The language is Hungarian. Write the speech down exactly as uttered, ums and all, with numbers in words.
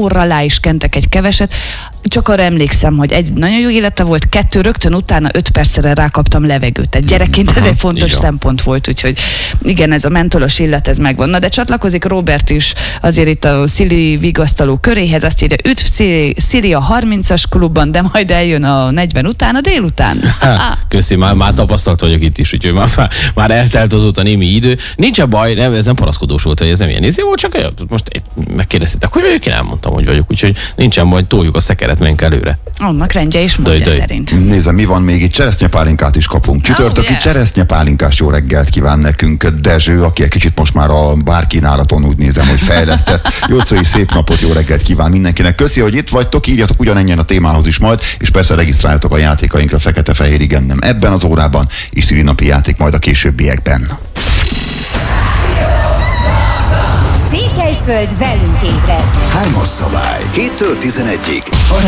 orra alá is kentek egy keveset. Csak arra emlékszem, hogy egy nagyon jó élete volt, kettő rögtön utána öt percre rákaptam levegőt. Tehát gyerekként ez egy fontos szempont volt, úgyhogy igen, ez a mentolos illet, ez megvan. Na, de csatlakozik Robert is azért itt a Szili vigasztaló köréhez, azt írja, üdv Szili, Szili a harmincas klubban, de majd eljön a negyven után, a délután. Há, köszi, már, már tapasztalt vagyok itt is, úgyhogy már, már, már eltelt azóta némi idő. Nincs a baj, nem, ez nem paraszkodós volt, hogy ez nem ilyen néző volt, csak most megkérdeztétek, hogy vagyok, én elmondtam, hogy vagyok, úgyhogy nincsen baj, toljuk a szekeret, menjünk előre. Annak rendje is módja döj, szerint. Nézem, mi van még itt, cseresznyepálinkát is kapunk. Csütörtöki Oh, yeah. cseresznyepálinkás jó reggelt kíván nekünk Dezső, aki egy kicsit most már a bárkínálaton úgy nézem, hogy fejlesztett. Jócói szép napot, jó reggelt kíván mindenkinek. Köszi, hogy itt vagytok, írjatok ugyanennyien a témához is majd, és persze regisztráljatok a játékainkra, fekete-fehér igen nem ebben az órában, és szülinapi játék majd a későbbiekben. Székelyföld velünk ébred. Hármas szabály. héttől tizenegyig.